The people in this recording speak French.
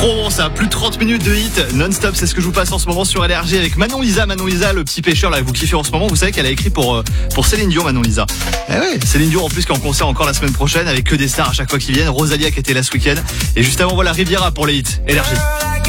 trop bon ça, plus de 30 minutes de hit non-stop, c'est ce que je vous passe en ce moment sur LRG avec Manon Lisa, le petit pêcheur là que vous kiffez en ce moment. Vous savez qu'elle a écrit pour Céline Dion, Manon Lisa. Eh ouais, Céline Dion en plus qui est en concert encore la semaine prochaine avec que des stars à chaque fois qu'ils viennent. Rosalia qui était là ce week-end. Et juste avant voilà Riviera pour les hits LRG.